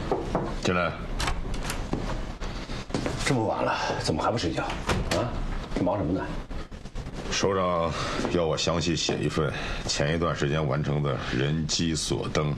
进来。 这么晚了，怎么还不睡觉？啊，你忙什么呢？ 首长要我详细写一份前一段时间完成的人机所登